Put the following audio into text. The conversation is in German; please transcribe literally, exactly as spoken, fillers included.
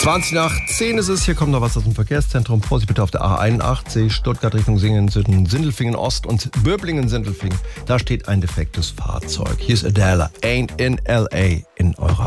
zwanzig nach zehn ist es, hier kommt noch was aus dem Verkehrszentrum. Vorsicht bitte auf der A einundachtzig, Stuttgart Richtung Singen, Süden, Sindelfingen Ost und Böblingen-Sindelfingen. Da steht ein defektes Fahrzeug. Hier ist Adele, Ain't in L A in eurer